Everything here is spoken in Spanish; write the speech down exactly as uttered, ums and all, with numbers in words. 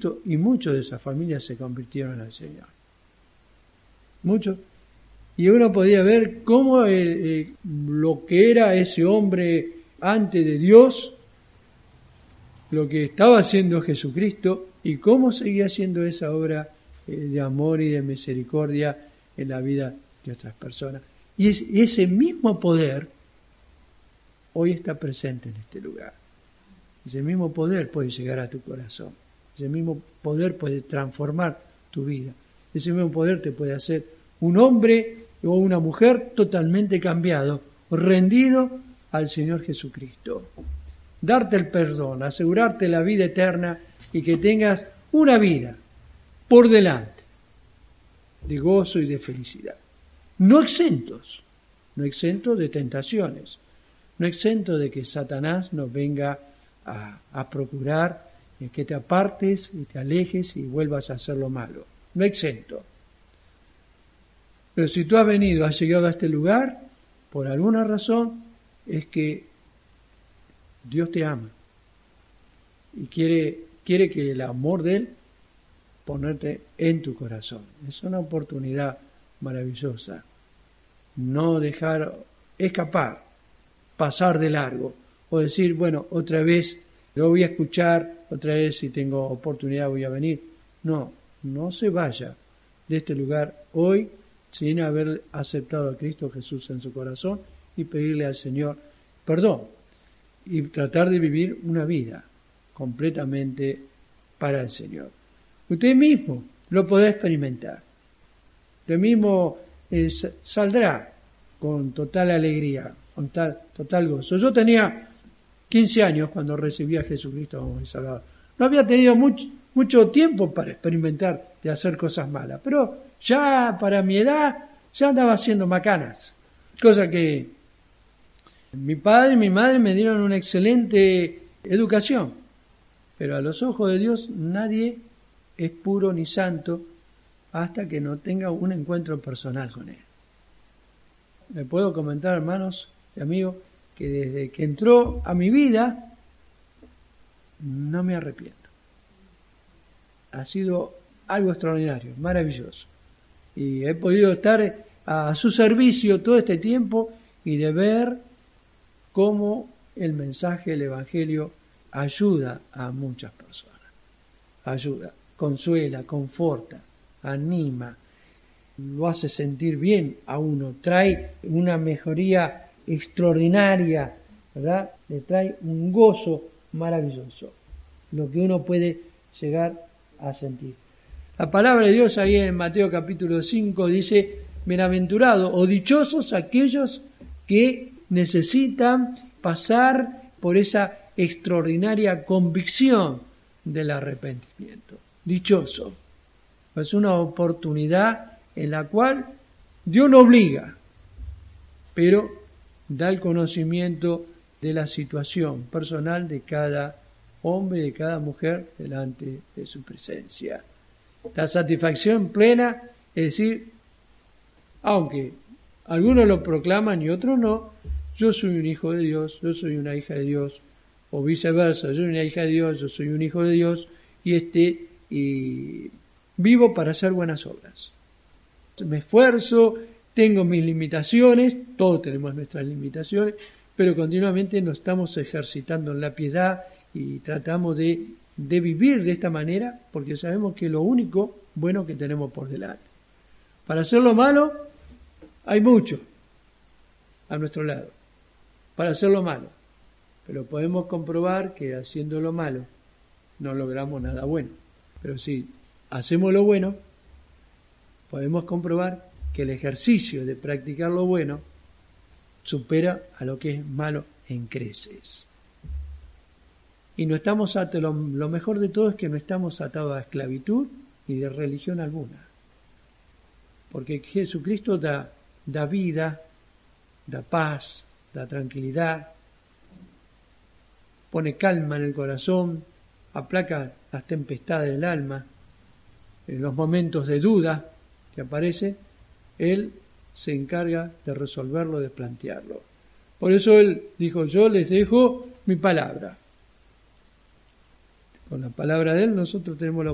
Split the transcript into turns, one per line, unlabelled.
Jesucristo y muchos de esas familias se convirtieron al Señor. Muchos. Y uno podía ver cómo eh, eh, lo que era ese hombre antes de Dios, lo que estaba haciendo Jesucristo y cómo seguía haciendo esa obra eh, de amor y de misericordia en la vida de otras personas. Y, es, y ese mismo poder hoy está presente en este lugar. Ese mismo poder puede llegar a tu corazón. Ese mismo poder puede transformar tu vida. Ese mismo poder te puede hacer un hombre o una mujer totalmente cambiado, rendido al Señor Jesucristo. Darte el perdón, asegurarte la vida eterna y que tengas una vida por delante de gozo y de felicidad. No exentos, no exentos de tentaciones, no exentos de que Satanás nos venga a, a procurar que te apartes y te alejes y vuelvas a hacer lo malo. No exento. Pero si tú has venido, has llegado a este lugar, por alguna razón, es que Dios te ama y quiere, quiere que el amor de Él ponerte en tu corazón. Es una oportunidad maravillosa. No dejar escapar, pasar de largo o decir, bueno, otra vez lo voy a escuchar, otra vez si tengo oportunidad voy a venir. No, no se vaya de este lugar hoy sin haber aceptado a Cristo Jesús en su corazón y pedirle al Señor perdón y tratar de vivir una vida completamente para el Señor. Usted mismo lo podrá experimentar. Usted mismo eh, saldrá con total alegría, con tal, total gozo. Yo tenía quince años cuando recibí a Jesucristo como mi Salvador. No había tenido mucho, mucho tiempo para experimentar de hacer cosas malas, pero ya para mi edad ya andaba haciendo macanas, cosa que mi padre y mi madre me dieron una excelente educación, pero a los ojos de Dios nadie es puro ni santo hasta que no tenga un encuentro personal con Él. Me puedo comentar, hermanos y amigos, que desde que entró a mi vida no me arrepiento. Ha sido algo extraordinario, maravilloso. Y he podido estar a su servicio todo este tiempo y de ver cómo el mensaje, el Evangelio, ayuda a muchas personas. Ayuda, consuela, conforta, anima, lo hace sentir bien a uno, trae una mejoría extraordinaria, ¿verdad? Le trae un gozo maravilloso, lo que uno puede llegar a sentir. La palabra de Dios ahí en Mateo capítulo cinco dice, bienaventurados o dichosos aquellos que necesitan pasar por esa extraordinaria convicción del arrepentimiento. Dichoso. Es una oportunidad en la cual Dios no obliga, pero da el conocimiento de la situación personal de cada hombre y de cada mujer delante de su presencia. La satisfacción plena, es decir, aunque algunos lo proclaman y otros no, yo soy un hijo de Dios, yo soy una hija de Dios, o viceversa, yo soy una hija de Dios, yo soy un hijo de Dios, y este y vivo para hacer buenas obras. Me esfuerzo, tengo mis limitaciones, todos tenemos nuestras limitaciones, pero continuamente nos estamos ejercitando en la piedad y tratamos de, de vivir de esta manera porque sabemos que es lo único bueno que tenemos por delante. Para hacer lo malo hay mucho a nuestro lado, para hacer lo malo, pero podemos comprobar que haciendo lo malo no logramos nada bueno, pero si hacemos lo bueno, podemos comprobar que el ejercicio de practicar lo bueno supera a lo que es malo en creces. Y no estamos atados, lo, lo mejor de todo es que no estamos atados a esclavitud ni de religión alguna. Porque Jesucristo da, da vida, da paz, da tranquilidad, pone calma en el corazón, aplaca las tempestades del alma, en los momentos de duda que aparece, Él se encarga de resolverlo, de plantearlo. Por eso Él dijo, yo les dejo mi palabra. Con la palabra de Él nosotros tenemos la